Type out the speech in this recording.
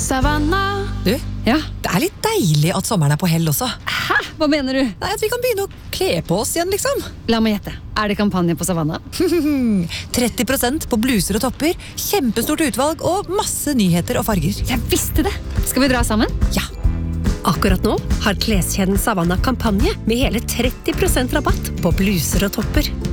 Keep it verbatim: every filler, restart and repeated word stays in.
Savanna. Du, Ja? det er litt deilig at sommeren er på hell også. Hæ? Hva mener du? Nei, at vi kan begynne å kle på oss igjen, liksom. La meg gjette. Er det kampanje på Savanna? tretti prosent på bluser og topper, kjempestort utvalg og masse nyheter og farger. Jeg visste det! Skal vi dra sammen? Ja. Akkurat nå har kleskjeden Savanna kampanje med hele tretti prosent rabatt på bluser og topper.